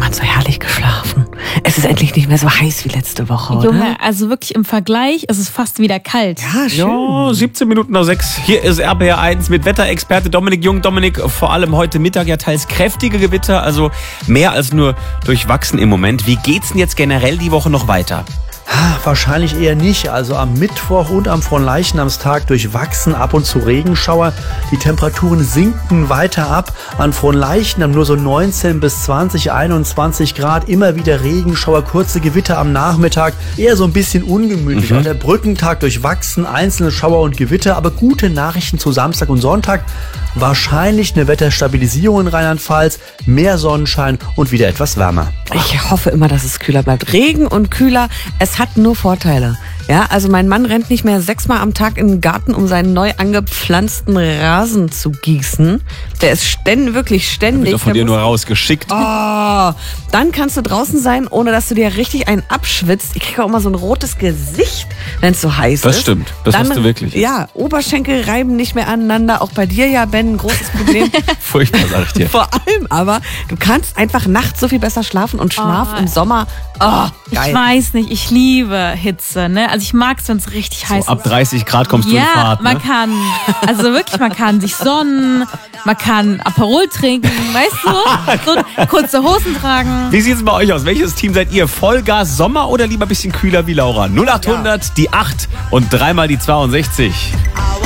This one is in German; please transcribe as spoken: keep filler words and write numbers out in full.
man so herrlich geschlafen. Es ist endlich nicht mehr so heiß wie letzte Woche, oder? Junge, also wirklich im Vergleich ist es fast wieder kalt. Ja, schön. Ja, siebzehn Minuten nach sechs. Hier ist R B R eins mit Wetterexperte Dominik Jung. Dominik, vor allem heute Mittag ja teils kräftige Gewitter, also mehr als nur durchwachsen im Moment. Wie geht's denn jetzt generell die Woche noch weiter? Wahrscheinlich eher nicht. Also am Mittwoch und am Fronleichnamstag durchwachsen, ab und zu Regenschauer. Die Temperaturen sinken weiter ab. An Fronleichnam nur so neunzehn bis zwanzig, einundzwanzig Grad. Immer wieder Regenschauer, kurze Gewitter am Nachmittag. Eher so ein bisschen ungemütlich. Mhm. Auch der Brückentag durchwachsen, einzelne Schauer und Gewitter. Aber gute Nachrichten zu Samstag und Sonntag. Wahrscheinlich eine Wetterstabilisierung in Rheinland-Pfalz. Mehr Sonnenschein und wieder etwas wärmer. Ich hoffe immer, dass es kühler bleibt. Regen und kühler, es hat nur Vorteile. Ja, also mein Mann rennt nicht mehr sechsmal am Tag in den Garten, um seinen neu angepflanzten Rasen zu gießen. Der ist ständig, wirklich ständig. Wird doch von dir nur rausgeschickt. Oh, dann kannst du draußen sein, ohne dass du dir richtig einen abschwitzt. Ich kriege auch immer so ein rotes Gesicht, wenn es so heiß Das ist. Das stimmt, das dann, hast du wirklich. Ja, Oberschenkel reiben nicht mehr aneinander. Auch bei dir ja, Ben, ein großes Problem. Furchtbar, sag ich dir. Vor allem aber, du kannst einfach nachts so viel besser schlafen und Schlaf Oh. im Sommer. Oh, geil. Ich weiß nicht, ich liebe Hitze, ne? Also ich mag es, wenn es richtig heiß So ab ist. dreißig Grad kommst du Ja, in Fahrt. man Ne? kann, also wirklich, man kann sich sonnen, man kann Aperol trinken, weißt du? So kurze Hosen tragen. Wie sieht's bei euch aus? Welches Team seid ihr? Vollgas Sommer oder lieber ein bisschen kühler wie Laura? null acht hundert, die acht und dreimal die zweiundsechzig.